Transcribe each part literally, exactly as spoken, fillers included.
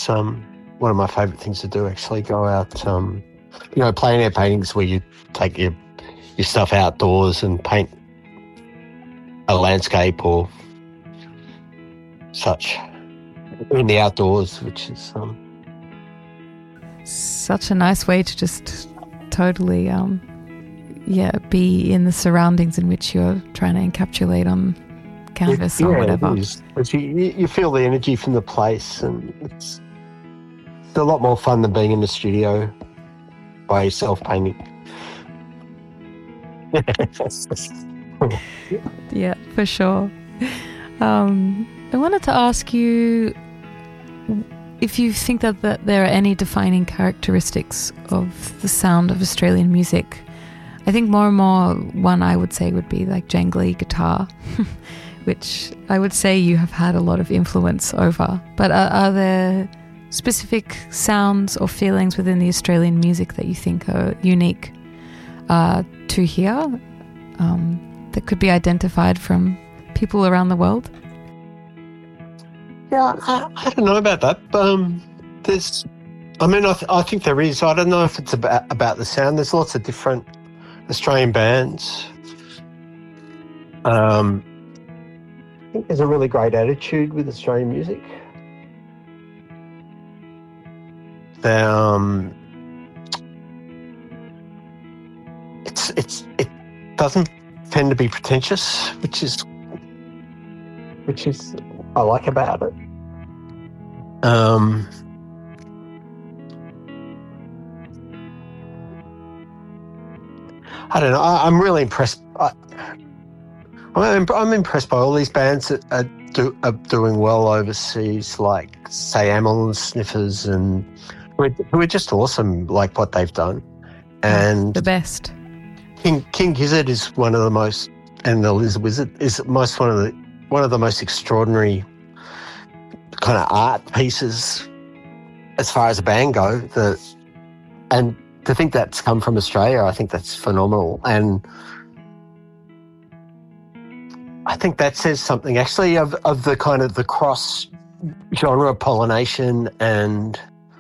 it's um, one of my favourite things to do, actually. Go out, um, you know, plein air paintings where you take your, your stuff outdoors and paint a landscape or such in the outdoors, which is... Um, such a nice way to just totally, um, yeah, be in the surroundings in which you're trying to encapsulate on canvas yeah, or whatever. It is. But you, you feel the energy from the place, and it's, it's a lot more fun than being in the studio by yourself painting. Yeah, for sure. Um, I wanted to ask you if you think that, that there are any defining characteristics of the sound of Australian music. I think more and more one I would say would be like jangly guitar, which I would say you have had a lot of influence over. But are, are there specific sounds or feelings within the Australian music that you think are unique uh, to here, um, that could be identified from people around the world? Yeah, I, I don't know about that. Um, there's, I mean, I, th- I think there is. I don't know if it's about about the sound. There's lots of different Australian bands. Um, I think there's a really great attitude with Australian music. There, um, it's it's it doesn't tend to be pretentious, which is which is I like about it. Um, I don't know. I, I'm really impressed. I, I'm, I'm impressed by all these bands that are, do, are doing well overseas, like, say, Amyl and Sniffers, and who are, who are just awesome, like what they've done. And the best. King King Gizzard is one of the most, and the Lizard Wizard is most one of the one of the most extraordinary kind of art pieces as far as a band go. The and to think that's come from Australia, I think that's phenomenal. And I think that says something actually of, of the kind of the cross genre pollination, and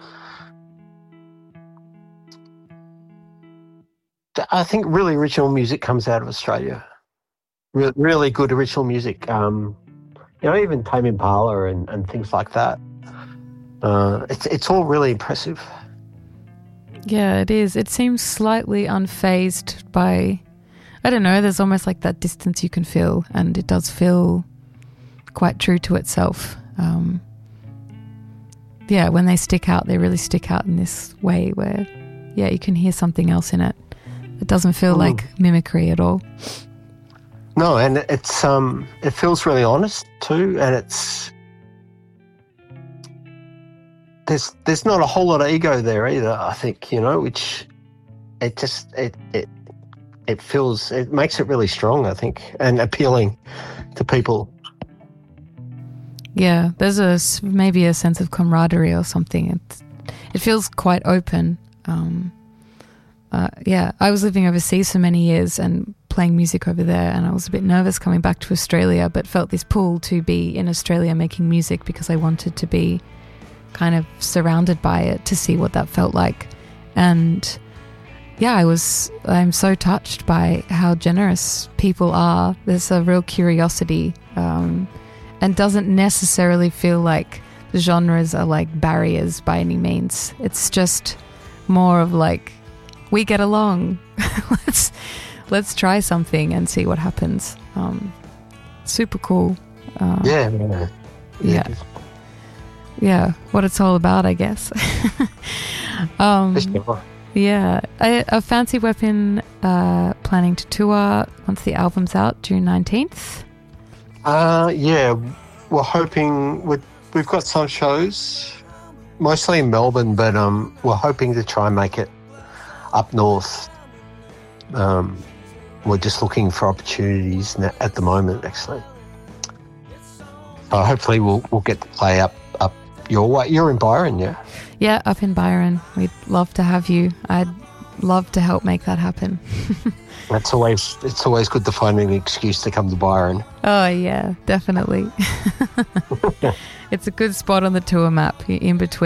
I think really original music comes out of Australia. Re- really good original music. Um, you know, even Tame Impala and, and things like that. Uh, it's it's all really impressive. Yeah, it is. It seems slightly unfazed by, I don't know, there's almost like that distance you can feel, and it does feel quite true to itself. Um, yeah, when they stick out, they really stick out in this way where, yeah, you can hear something else in it. It doesn't feel mm. like mimicry at all. No, and it's um, it feels really honest too, and it's there's there's not a whole lot of ego there either. I think, you know, which it just it it it feels it makes it really strong, I think, and appealing to people. Yeah, there's a maybe a sense of camaraderie or something. It it feels quite open. Um, uh, yeah, I was living overseas for many years and playing music over there, and I was a bit nervous coming back to Australia, but felt this pull to be in Australia making music because I wanted to be kind of surrounded by it to see what that felt like. And yeah, I was I'm so touched by how generous people are. There's a real curiosity, um, and doesn't necessarily feel like the genres are like barriers by any means. It's just more of like, we get along. let's let's try something and see what happens. Um, super cool. Uh, yeah, yeah, yeah, yeah. What it's all about, I guess. um, yeah, a, a Fancy Weapon uh, planning to tour once the album's out, June nineteenth. Uh, yeah, we're hoping we're, we've got some shows, mostly in Melbourne, but um, we're hoping to try and make it up north. Um, we're just looking for opportunities at the moment, actually. So hopefully we'll we'll get to play up up your way. You're in Byron, yeah? Yeah, up in Byron. We'd love to have you. I'd love to help make that happen. That's always it's always good to find an excuse to come to Byron. Oh yeah, definitely. It's a good spot on the tour map in between.